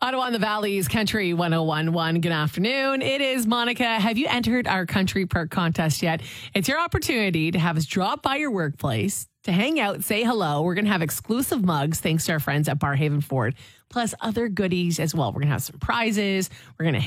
Ottawa and the Valley's Country 1011. Good afternoon. It is Monica. Have you entered our Country Perk contest yet? It's your opportunity to have us drop by your workplace, to hang out, say hello. We're going to have exclusive mugs thanks to our friends at Barhaven Ford, plus other goodies as well. We're going to have some prizes. We're going to